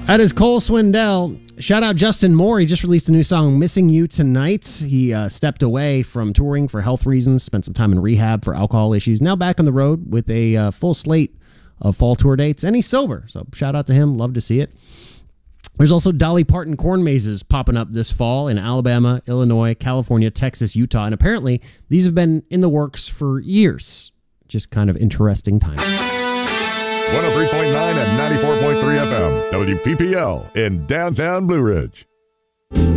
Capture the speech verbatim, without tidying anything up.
That is Cole Swindell. Shout out Justin Moore. He just released a new song, Missing You Tonight. He uh, stepped away from touring for health reasons, spent some time in rehab for alcohol issues. Now back on the road with a uh, full slate of fall tour dates, and he's sober. So shout out to him. Love to see it. There's also Dolly Parton corn mazes popping up this fall in Alabama, Illinois, California, Texas, Utah. And apparently these have been in the works for years. Just kind of interesting timing. one oh three point nine and ninety-four point three F M, W P P L in downtown Blue Ridge.